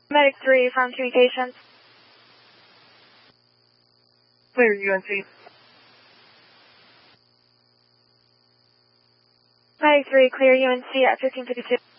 Medic 3 from communications. Clear UNC. Medic 3, clear UNC at 1552.